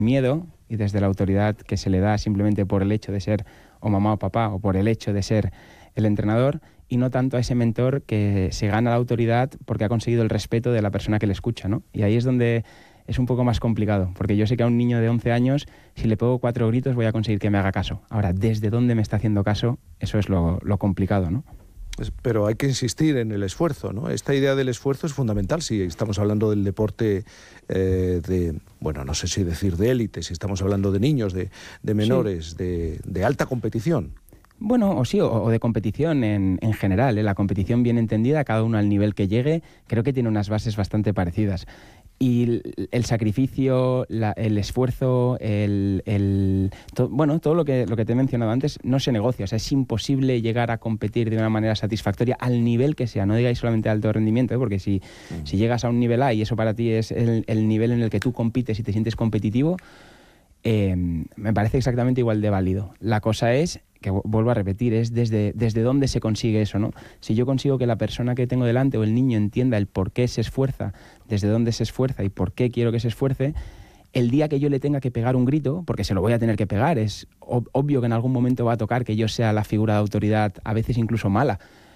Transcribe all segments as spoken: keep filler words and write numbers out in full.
miedo y desde la autoridad que se le da simplemente por el hecho de ser o mamá o papá o por el hecho de ser el entrenador, y no tanto a ese mentor que se gana la autoridad porque ha conseguido el respeto de la persona que le escucha, ¿no? Y ahí es donde es un poco más complicado, porque yo sé que a un niño de once años, si le pego cuatro gritos, voy a conseguir que me haga caso. Ahora, ¿desde dónde me está haciendo caso? Eso es lo, lo complicado, ¿no? Pero hay que insistir en el esfuerzo, ¿no? Esta idea del esfuerzo es fundamental si estamos hablando del deporte eh, de, bueno, no sé si decir de élite, si estamos hablando de niños, de, de menores, sí. de, de alta competición. Bueno, o sí, o, o de competición en, en general, ¿eh? La competición bien entendida, cada uno al nivel que llegue, creo que tiene unas bases bastante parecidas. Y el, el sacrificio, la, el esfuerzo, el, el to, bueno, todo lo que, lo que te he mencionado antes no se negocia. O sea, es imposible llegar a competir de una manera satisfactoria al nivel que sea. No digáis solamente alto rendimiento, ¿eh? Porque si, mm. si llegas a un nivel A y eso para ti es el, el nivel en el que tú compites y te sientes competitivo, eh, me parece exactamente igual de válido. La cosa es, que vuelvo a repetir, es desde, desde dónde se consigue eso, ¿no? Si yo consigo que la persona que tengo delante o el niño entienda el por qué se esfuerza, desde dónde se esfuerza y por qué quiero que se esfuerce, el día que yo le tenga que pegar un grito, porque se lo voy a tener que pegar, es ob- obvio que en algún momento va a tocar que yo sea la figura de autoridad, a veces incluso mala,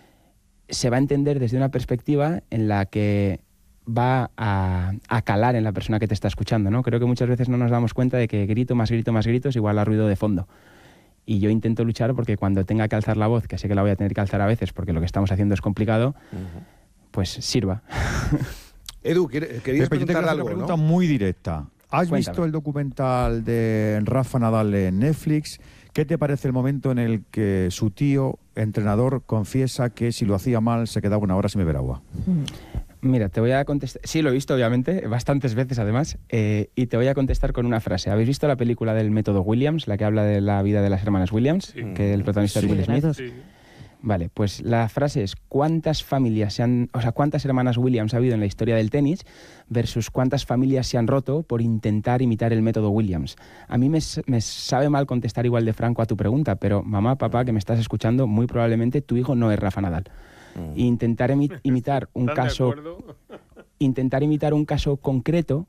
se va a entender desde una perspectiva en la que va a, a calar en la persona que te está escuchando, ¿no? Creo que muchas veces no nos damos cuenta de que grito más grito más grito es igual a ruido de fondo. Y yo intento luchar porque cuando tenga que alzar la voz, que sé que la voy a tener que alzar a veces porque lo que estamos haciendo es complicado, uh-huh. pues sirva. Edu, querías Pepe, preguntar yo te algo, una pregunta ¿no? muy directa. ¿Has Cuéntame. visto el documental de Rafa Nadal en Netflix? ¿Qué te parece el momento en el que su tío, entrenador, confiesa que si lo hacía mal se quedaba una hora sin beber agua? Mira, te voy a contestar... Sí, lo he visto, obviamente, bastantes veces además, eh, y te voy a contestar con una frase. ¿Habéis visto la película del método Williams, la que habla de la vida de las hermanas Williams? Sí. Que el protagonista Sí, es Will Smith. sí. Vale, pues la frase es ¿cuántas familias se han, o sea, cuántas hermanas Williams ha habido en la historia del tenis versus cuántas familias se han roto por intentar imitar el método Williams? A mí me, me sabe mal contestar igual de franco a tu pregunta, pero mamá, papá, que me estás escuchando, muy probablemente tu hijo no es Rafa Nadal. Mm. Intentar imi- imitar un caso, intentar imitar un caso concreto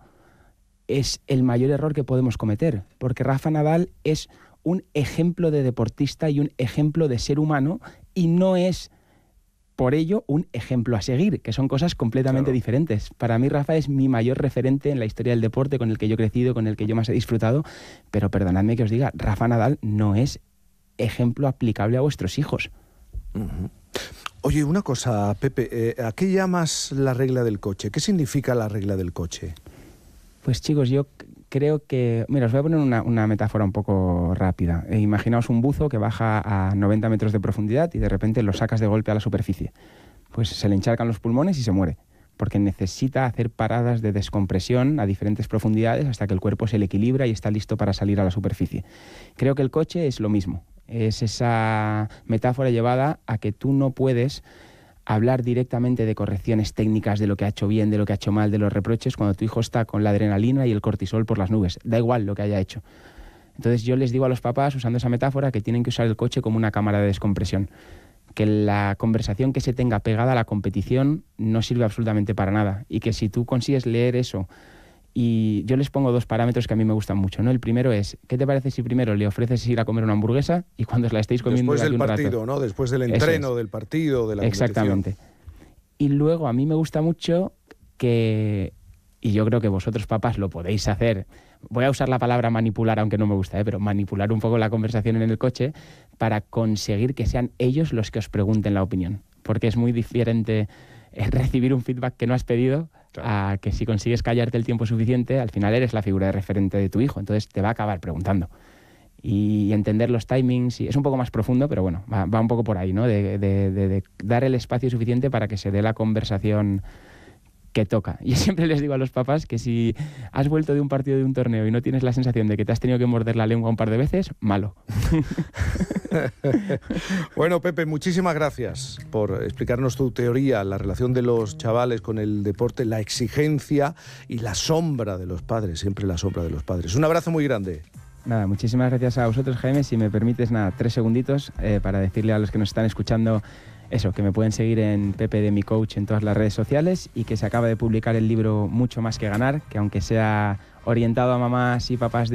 es el mayor error que podemos cometer, porque Rafa Nadal es un ejemplo de deportista y un ejemplo de ser humano y no es, por ello, un ejemplo a seguir, que son cosas completamente claro. diferentes. Para mí, Rafa es mi mayor referente en la historia del deporte, con el que yo he crecido, con el que yo más he disfrutado, pero perdonadme que os diga, Rafa Nadal no es ejemplo aplicable a vuestros hijos. Uh-huh. Oye, una cosa, Pepe, eh, ¿a qué llamas la regla del coche? ¿Qué significa la regla del coche? Pues chicos, yo creo que... Mira, os voy a poner una, una metáfora un poco rápida. Eh, imaginaos un buzo que baja a noventa metros de profundidad y de repente lo sacas de golpe a la superficie. Pues se le encharcan los pulmones y se muere, porque necesita hacer paradas de descompresión a diferentes profundidades hasta que el cuerpo se le equilibra y está listo para salir a la superficie. Creo que el coche es lo mismo. Es esa metáfora llevada a que tú no puedes hablar directamente de correcciones técnicas, de lo que ha hecho bien, de lo que ha hecho mal, de los reproches, cuando tu hijo está con la adrenalina y el cortisol por las nubes. Da igual lo que haya hecho. Entonces yo les digo a los papás, usando esa metáfora, que tienen que usar el coche como una cámara de descompresión. Que la conversación que se tenga pegada a la competición no sirve absolutamente para nada. Y que si tú consigues leer eso... Y yo les pongo dos parámetros que a mí me gustan mucho, ¿no? El primero es, ¿qué te parece si primero le ofreces ir a comer una hamburguesa y cuando la estéis comiendo después del un partido, rato, ¿no? Después del entreno, es. del partido, de la Exactamente. competición. Y luego a mí me gusta mucho que, y yo creo que vosotros papás lo podéis hacer, voy a usar la palabra manipular, aunque no me gusta, ¿eh? Pero manipular un poco la conversación en el coche para conseguir que sean ellos los que os pregunten la opinión. Porque es muy diferente recibir un feedback que no has pedido a que si consigues callarte el tiempo suficiente, al final eres la figura de referente de tu hijo, entonces te va a acabar preguntando. Y entender los timings, y es un poco más profundo, pero bueno, va, va un poco por ahí, ¿no? De, de, de, de dar el espacio suficiente para que se dé la conversación que toca. Y siempre les digo a los papás que si has vuelto de un partido de un torneo y no tienes la sensación de que te has tenido que morder la lengua un par de veces, malo. Bueno, Pepe, muchísimas gracias por explicarnos tu teoría, la relación de los chavales con el deporte, la exigencia y la sombra de los padres, siempre la sombra de los padres. Un abrazo muy grande. Nada, muchísimas gracias a vosotros, Jaime. Si me permites, nada, tres segunditos eh, para decirle a los que nos están escuchando eso, que me pueden seguir en Pepe de mi Coach en todas las redes sociales y que se acaba de publicar el libro Mucho más que ganar, que aunque sea orientado a mamás y papás de